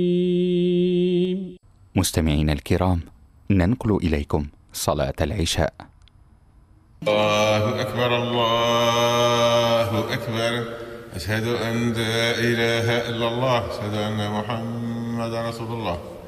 مستمعينا الكرام، ننقل إليكم صلاة العشاء. الله أكبر الله أكبر، أشهد أن لا إله إلا الله، أشهد أن محمدا رسول الله.